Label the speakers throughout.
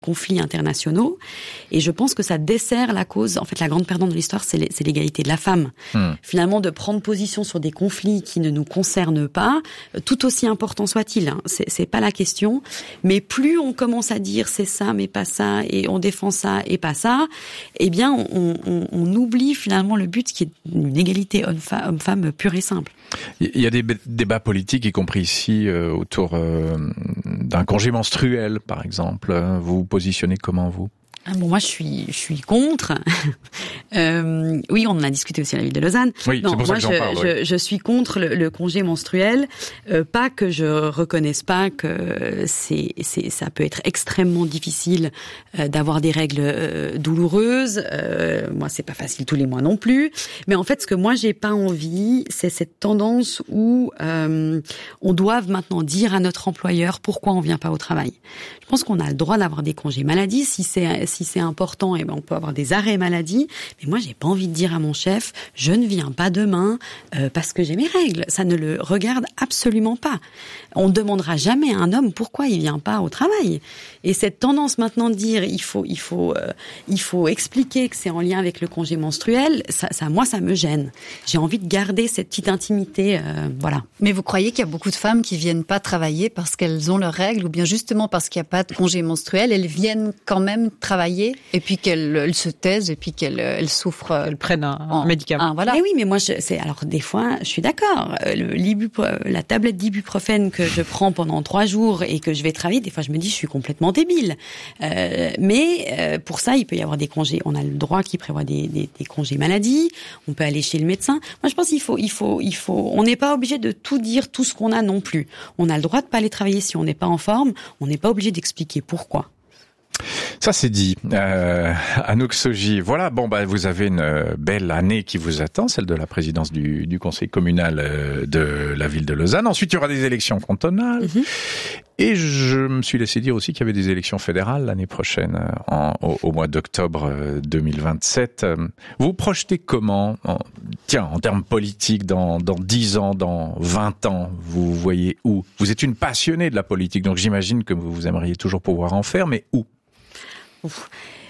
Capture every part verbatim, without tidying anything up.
Speaker 1: conflits internationaux, et je pense que ça dessert la cause. En fait, la grande perdante de l'histoire, c'est, c'est l'égalité de la femme. Mmh. Finalement, de prendre position sur des conflits qui ne nous concernent pas, tout aussi important soit-il, hein, c'est, c'est pas la question, mais plus on commence à dire c'est ça, mais pas ça, et on défend ça, et pas ça, eh bien, on, on, on oublie finalement le but qui est une égalité homme-femme pure et simple.
Speaker 2: Il y a des débats politiques, y compris ici, euh, autour euh, d'un congé menstruel, par exemple. Vous vous positionnez comment, vous ?
Speaker 1: Ah bon, moi, je suis, je suis contre. euh, oui, on en a discuté aussi à la ville de Lausanne.
Speaker 2: Oui,
Speaker 1: non,
Speaker 2: c'est pour
Speaker 1: moi,
Speaker 2: ça que
Speaker 1: je,
Speaker 2: j'en parle.
Speaker 1: je,
Speaker 2: oui.
Speaker 1: je suis contre le, le congé menstruel. Euh, pas que je reconnaisse pas que c'est, c'est, ça peut être extrêmement difficile euh, d'avoir des règles euh, douloureuses. Euh, moi, c'est pas facile tous les mois non plus. Mais en fait, ce que moi j'ai pas envie, c'est cette tendance où euh, on doit maintenant dire à notre employeur pourquoi on vient pas au travail. Je pense qu'on a le droit d'avoir des congés maladie si c'est si c'est important, eh ben on peut avoir des arrêts maladie. Mais moi, j'ai pas envie de dire à mon chef, je ne viens pas demain euh, parce que j'ai mes règles. Ça ne le regarde absolument pas. On ne demandera jamais à un homme pourquoi il vient pas au travail. Et cette tendance maintenant de dire, il faut, il faut, euh, il faut expliquer que c'est en lien avec le congé menstruel, ça, ça, moi, ça me gêne. J'ai envie de garder cette petite intimité, euh, voilà.
Speaker 3: Mais vous croyez qu'il y a beaucoup de femmes qui viennent pas travailler parce qu'elles ont leurs règles, ou bien justement parce qu'il n'y a pas de congé menstruel, elles viennent quand même travailler et puis qu'elles elles se taisent et puis qu'elles elles souffrent,
Speaker 4: qu'elles prennent un,
Speaker 3: en,
Speaker 4: un médicament.
Speaker 1: Un, voilà. Mais oui, mais moi, je, c'est alors des fois, je suis d'accord. Le, la tablette d'ibuprofène que je prends pendant trois jours et que je vais travailler, des fois, je me dis, je suis complètement débile. Euh, mais euh, pour ça, il peut y avoir des congés. On a le droit qui prévoit des, des, des congés maladie. On peut aller chez le médecin. Moi, je pense qu'il faut, il faut, il faut. On n'est pas obligé de tout dire, tout ce qu'on a non plus. On a le droit de pas aller travailler si on n'est pas en forme. On n'est pas obligé d'expliquer pourquoi.
Speaker 2: Ça c'est dit. Euh, Anouk Sogi, voilà, bon bah vous avez une belle année qui vous attend, celle de la présidence du, du conseil communal de la ville de Lausanne. Ensuite il y aura des élections cantonales. Mm-hmm. Et je me suis laissé dire aussi qu'il y avait des élections fédérales l'année prochaine, en, au, au mois d'octobre deux mille vingt-sept. Vous vous projetez comment, en, tiens, en termes politiques, dans, dans dix ans, dans vingt ans, vous voyez où? Vous êtes une passionnée de la politique, donc j'imagine que vous aimeriez toujours pouvoir en faire, mais où?
Speaker 1: Ouf.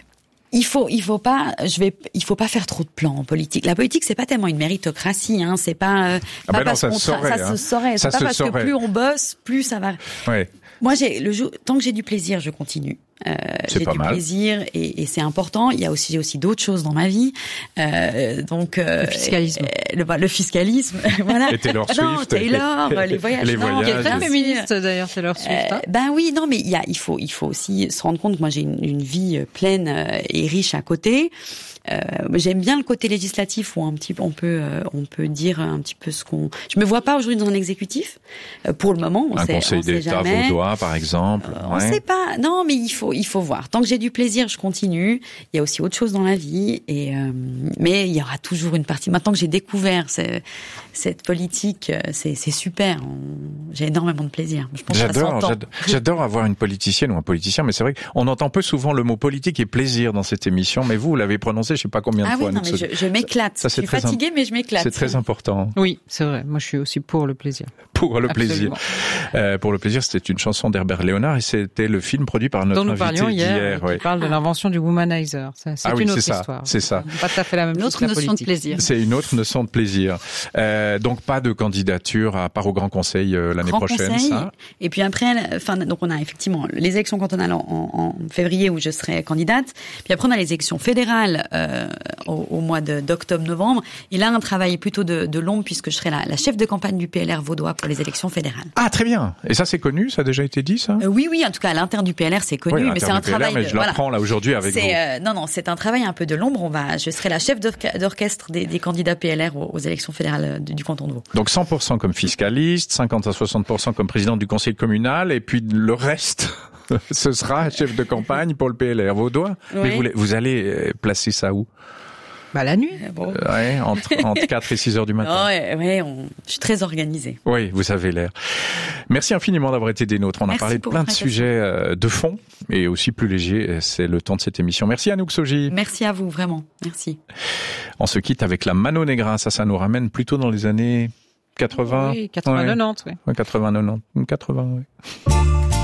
Speaker 1: Il faut, il faut pas, je vais, il faut pas faire trop de plans en politique. La politique, c'est pas tellement une méritocratie, hein. C'est pas, euh,
Speaker 2: ah
Speaker 1: pas
Speaker 2: ben
Speaker 1: parce
Speaker 2: non, ça
Speaker 1: qu'on,
Speaker 2: se saurait,
Speaker 1: ça
Speaker 2: hein.
Speaker 1: se saurait.
Speaker 2: Ça
Speaker 1: c'est
Speaker 2: se
Speaker 1: pas parce
Speaker 2: saurait.
Speaker 1: que plus on bosse, plus ça va.
Speaker 2: Ouais.
Speaker 1: Moi, j'ai le jour, tant que j'ai du plaisir, je continue. Euh,
Speaker 2: c'est
Speaker 1: j'ai
Speaker 2: pas
Speaker 1: du
Speaker 2: mal.
Speaker 1: plaisir et, et c'est important. Il y a aussi, j'ai aussi d'autres choses dans ma vie. Euh, donc euh,
Speaker 4: le fiscalisme,
Speaker 1: euh, le, le fiscalisme, voilà.
Speaker 2: Et Taylor Swift,
Speaker 1: non, Taylor, les voyages,
Speaker 2: les
Speaker 1: non,
Speaker 2: voyages.
Speaker 4: Qui est très féministe d'ailleurs, Taylor Swift.
Speaker 1: Euh,
Speaker 4: hein.
Speaker 1: ben oui, non, mais il y a, il faut, il faut aussi se rendre compte que moi j'ai une, une vie pleine et riche à côté. Euh, j'aime bien le côté législatif où un petit on peut euh, on peut dire un petit peu ce qu'on. Je me vois pas aujourd'hui dans un exécutif euh, pour le moment. On
Speaker 2: un
Speaker 1: sait,
Speaker 2: conseil
Speaker 1: on sait
Speaker 2: d'État
Speaker 1: jamais.
Speaker 2: vaudois, par exemple.
Speaker 1: Euh, on
Speaker 2: ouais.
Speaker 1: sait pas. Non, mais il faut il faut voir. Tant que j'ai du plaisir, je continue. Il y a aussi autre chose dans la vie et euh, mais il y aura toujours une partie. Maintenant que j'ai découvert ce, cette politique, c'est c'est super. On, j'ai énormément de plaisir. Je pense
Speaker 2: j'adore,
Speaker 1: que ça
Speaker 2: j'adore, j'adore avoir une politicienne ou un politicien, mais c'est vrai qu'on entend peu souvent le mot politique et plaisir dans cette émission. Mais vous, vous l'avez prononcé, je sais pas combien de
Speaker 1: ah
Speaker 2: fois.
Speaker 1: Oui, non, mais je, je m'éclate.
Speaker 2: Ça, c'est
Speaker 1: je suis fatiguée,
Speaker 2: imp...
Speaker 1: mais je m'éclate.
Speaker 2: C'est très important.
Speaker 4: Oui, c'est vrai. Moi, je suis aussi pour le plaisir.
Speaker 2: Pour le
Speaker 4: Absolument.
Speaker 2: plaisir. Euh, pour le plaisir, c'était une chanson d'Herbert Léonard et c'était le film produit par notre
Speaker 4: dont nous
Speaker 2: invité
Speaker 4: parlions hier,
Speaker 2: d'hier.
Speaker 4: qui
Speaker 2: Ouais.
Speaker 4: parle de l'invention du womanizer. C'est, c'est
Speaker 2: ah oui,
Speaker 4: une autre
Speaker 2: c'est ça,
Speaker 4: histoire.
Speaker 2: C'est ça.
Speaker 4: Pas tout à fait la même
Speaker 3: une
Speaker 4: chose
Speaker 3: autre
Speaker 4: que la
Speaker 3: notion
Speaker 4: politique.
Speaker 3: de plaisir.
Speaker 2: C'est une autre notion de plaisir. Euh, donc pas de candidature à part au Grand Conseil euh, l'année
Speaker 1: Grand
Speaker 2: prochaine.
Speaker 1: Conseil,
Speaker 2: ça.
Speaker 1: Et puis après, enfin, donc on a effectivement les élections cantonales en, en, en février où je serai candidate. Puis après on a les élections fédérales euh, au, au mois de, d'octobre-novembre. Et là un travail plutôt de, de long puisque je serai la, la chef de campagne du P L R vaudois pour les élections fédérales.
Speaker 2: Ah très bien. Et ça c'est connu, ça a déjà été dit ça.
Speaker 1: Euh, oui oui, en tout cas à l'interne du P L R c'est connu,
Speaker 2: oui,
Speaker 1: mais c'est un
Speaker 2: P L R,
Speaker 1: travail.
Speaker 2: Mais je l'apprends
Speaker 1: voilà.
Speaker 2: là aujourd'hui avec
Speaker 1: c'est,
Speaker 2: vous.
Speaker 1: Euh, non non, c'est un travail un peu de l'ombre. On va, je serai la chef d'orchestre, d'orchestre des, des candidats P L R aux, aux élections fédérales du, du canton de Vaud.
Speaker 2: Donc cent pour cent comme fiscaliste, cinquante à soixante pour cent comme président du conseil communal, et puis le reste, ce sera chef de campagne pour le P L R vaudois.
Speaker 1: Oui.
Speaker 2: Mais vous, vous allez placer ça où?
Speaker 4: Bah, la nuit.
Speaker 1: Bon.
Speaker 2: Euh, ouais, entre, entre quatre et six heures du matin.
Speaker 1: Oh, ouais, ouais, on... je suis très organisée.
Speaker 2: Oui, vous avez l'air. Merci infiniment d'avoir été des nôtres. On
Speaker 1: Merci
Speaker 2: a parlé de plein de sujets euh, de fond, et aussi plus légers. C'est le temps de cette émission. Merci Anouk Sogi.
Speaker 1: Merci à vous, vraiment. Merci.
Speaker 2: On se quitte avec la Mano Negra. Ça, ça nous ramène plutôt dans les années quatre-vingts.
Speaker 4: Oui, quatre-vingts,
Speaker 2: ouais.
Speaker 4: quatre-vingt-dix, oui.
Speaker 2: Ouais, quatre-vingts, quatre-vingts, quatre-vingts, oui.